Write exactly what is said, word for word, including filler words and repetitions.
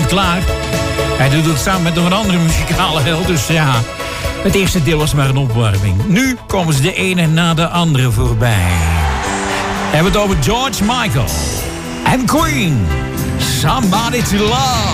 niet klaar. Hij doet het samen met nog een andere muzikale held, dus ja... Het eerste deel was maar een opwarming. Nu komen ze de ene na de andere voorbij. We hebben het over George Michael en Queen. Somebody to Love.